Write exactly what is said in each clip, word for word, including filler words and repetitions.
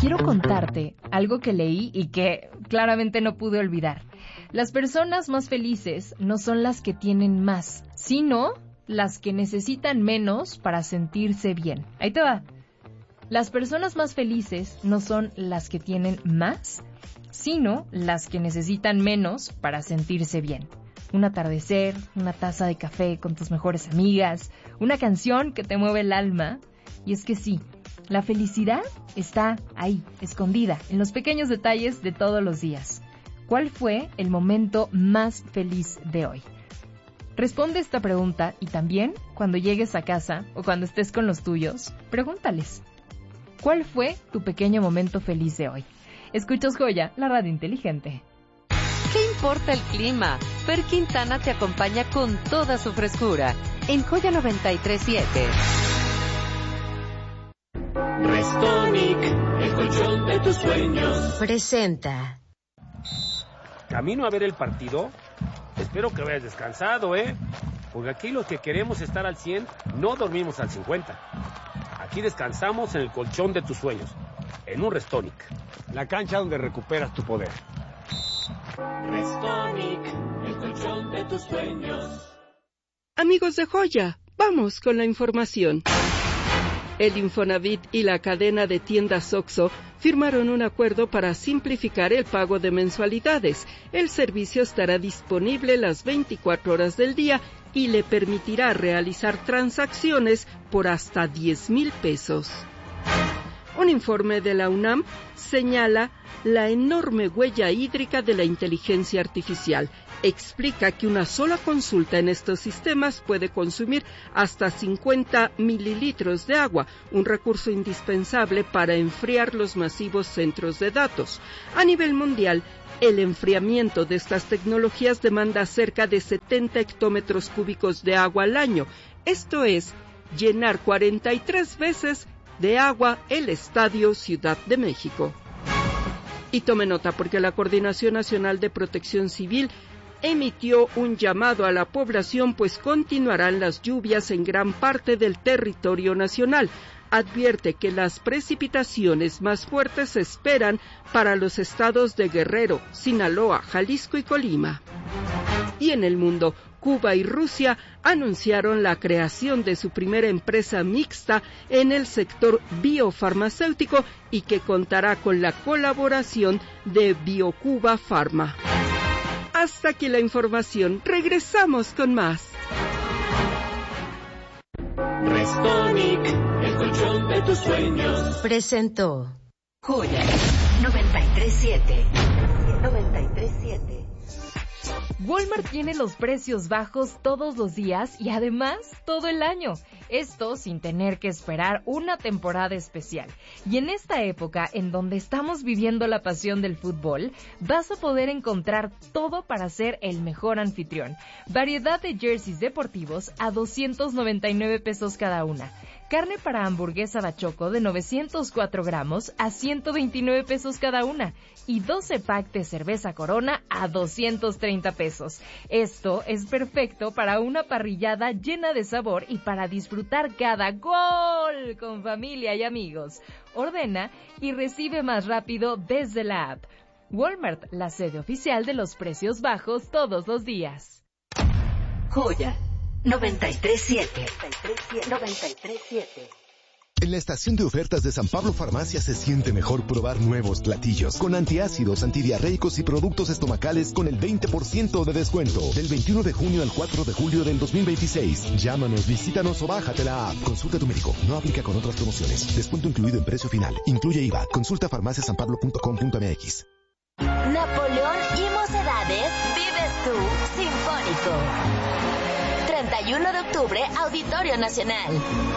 quiero contarte algo que leí y que claramente no pude olvidar. Las personas más felices no son las que tienen más, sino las que necesitan menos para sentirse bien. Ahí te va. Las personas más felices no son las que tienen más, sino las que necesitan menos para sentirse bien. Un atardecer, una taza de café con tus mejores amigas, una canción que te mueve el alma. Y es que sí, la felicidad está ahí, escondida, en los pequeños detalles de todos los días. ¿Cuál fue el momento más feliz de hoy? Responde esta pregunta y también, cuando llegues a casa o cuando estés con los tuyos, pregúntales. ¿Cuál fue tu pequeño momento feliz de hoy? Escuchas Joya, la radio inteligente. ¿Qué importa el clima? Fer Quintana te acompaña con toda su frescura en Joya noventa y tres punto siete. Restonic, el colchón de tus sueños. Presenta. ¿Camino a ver el partido? Espero que vayas descansado, ¿eh? Porque aquí los que queremos estar al cien, no dormimos al cincuenta. Aquí descansamos en el colchón de tus sueños, en un Restonic. La cancha donde recuperas tu poder. Restonic, el colchón de tus sueños. Amigos de Joya, vamos con la información. El Infonavit y la cadena de tiendas Oxxo firmaron un acuerdo para simplificar el pago de mensualidades. El servicio estará disponible las veinticuatro horas del día y le permitirá realizar transacciones por hasta diez mil pesos. Un informe de la UNAM señala la enorme huella hídrica de la inteligencia artificial. Explica que una sola consulta en estos sistemas puede consumir hasta cincuenta mililitros de agua, un recurso indispensable para enfriar los masivos centros de datos. A nivel mundial, el enfriamiento de estas tecnologías demanda cerca de setenta hectómetros cúbicos de agua al año. Esto es, llenar cuarenta y tres veces de agua el Estadio Ciudad de México. Y tome nota porque la Coordinación Nacional de Protección Civil emitió un llamado a la población, pues continuarán las lluvias en gran parte del territorio nacional. Advierte que las precipitaciones más fuertes se esperan para los estados de Guerrero, Sinaloa, Jalisco y Colima. Y en el mundo, Cuba y Rusia anunciaron la creación de su primera empresa mixta en el sector biofarmacéutico y que contará con la colaboración de BioCuba Pharma. Hasta aquí la información. Regresamos con más. Restonic, el colchón de tus sueños. Presentó Joya noventa y tres punto siete. noventa y tres punto siete. Walmart tiene los precios bajos todos los días y además todo el año. Esto sin tener que esperar una temporada especial. Y en esta época en donde estamos viviendo la pasión del fútbol, vas a poder encontrar todo para ser el mejor anfitrión. Variedad de jerseys deportivos a doscientos noventa y nueve pesos cada una. Carne para hamburguesa bachoco de novecientos cuatro gramos a ciento veintinueve pesos cada una. Y doce pack de cerveza Corona a doscientos treinta pesos. Esto es perfecto para una parrillada llena de sabor y para disfrutar cada gol con familia y amigos. Ordena y recibe más rápido desde la app. Walmart, la sede oficial de los precios bajos todos los días. Joya noventa y tres punto siete. noventa y tres punto siete. En la estación de ofertas de San Pablo Farmacia se siente mejor probar nuevos platillos con antiácidos, antidiarreicos y productos estomacales con el veinte por ciento de descuento. Del veintiuno de junio al cuatro de julio del dos mil veintiséis. Llámanos, visítanos o bájate la app. Consulta a tu médico. No aplica con otras promociones. Descuento incluido en precio final. Incluye I V A. Consulta farmacia san pablo punto com punto m x. Napoleón y Mocedades, vives tú, Sinfónico. treinta y uno de octubre, Auditorio Nacional.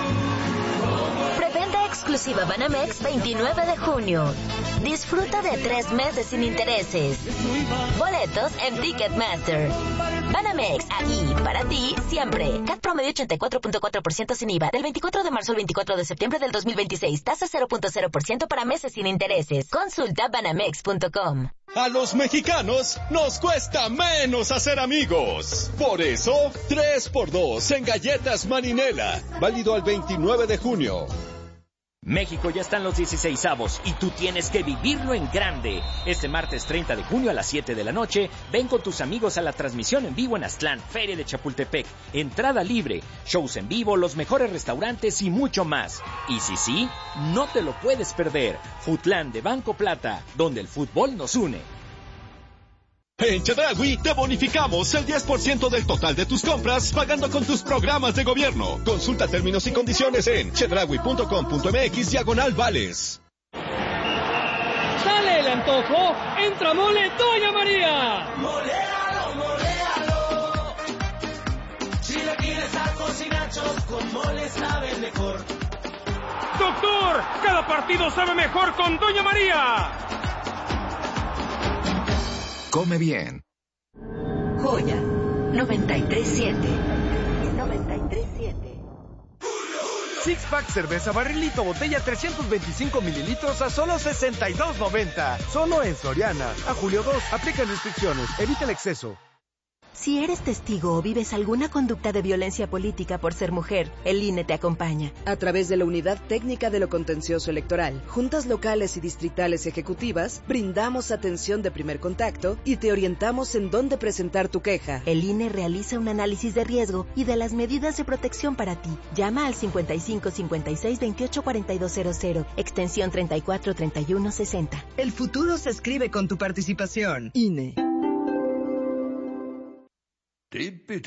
Preventa exclusiva Banamex veintinueve de junio. Disfruta de tres meses sin intereses. Boletos en Ticketmaster. Banamex, aquí para ti siempre. C A T promedio ochenta y cuatro punto cuatro por ciento sin I V A. Del veinticuatro de marzo al veinticuatro de septiembre del dos mil veintiséis. Tasa cero punto cero por ciento para meses sin intereses. Consulta banamex punto com. A los mexicanos nos cuesta menos hacer amigos. Por eso, tres por dos en galletas Marinela. Válido al veintinueve de junio. México ya están los dieciseisavos y tú tienes que vivirlo en grande. Este martes treinta de junio a las siete de la noche, ven con tus amigos a la transmisión en vivo en Aztlán, Feria de Chapultepec. Entrada libre, shows en vivo, los mejores restaurantes y mucho más. Y si sí, no te lo puedes perder. Futlán de Banco Plata, donde el fútbol nos une. En Chedraui te bonificamos el diez por ciento del total de tus compras pagando con tus programas de gobierno. Consulta términos y condiciones en chedraui punto com punto m x diagonal vales. Sale el antojo, entra Mole Doña María. Moléalo, moléalo. Chilaquiles, tacos y nachos con mole sabe mejor. Doctor, cada partido sabe mejor con Doña María. Come bien. Joya noventa y tres siete. noventa y tres siete. Six Pack cerveza barrilito botella trescientos veinticinco mililitros a solo sesenta y dos noventa. Solo en Soriana. A julio dos. Aplican restricciones. Evita el exceso. Si eres testigo o vives alguna conducta de violencia política por ser mujer, el I N E te acompaña. A través de la Unidad Técnica de lo Contencioso Electoral, juntas locales y distritales ejecutivas, brindamos atención de primer contacto y te orientamos en dónde presentar tu queja. El I N E realiza un análisis de riesgo y de las medidas de protección para ti. Llama al cincuenta y cinco cincuenta y seis veintiocho cuarenta y dos cero cero, extensión treinta y cuatro treinta y uno sesenta. El futuro se escribe con tu participación. I N E.